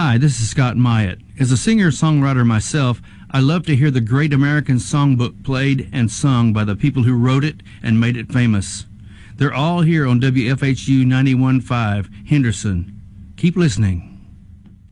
Hi, this is Scott Myatt. As a singer-songwriter myself, I love to hear the Great American Songbook played and sung by the people who wrote it and made it famous. They're all here on WFHU 91.5 Henderson. Keep listening.